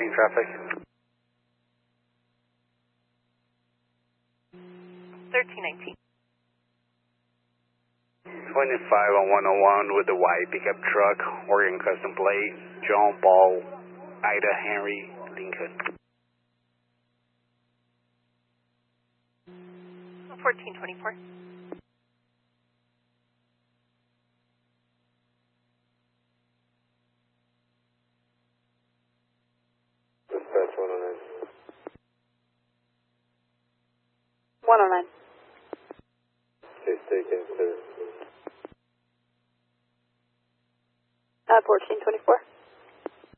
Reporting traffic. 1319. 25 on 101 with the white pickup truck, Oregon custom plate, John Paul, Ida Henry, Lincoln. 1424. Dispatch 109. 109. Case taken, sir. 1424.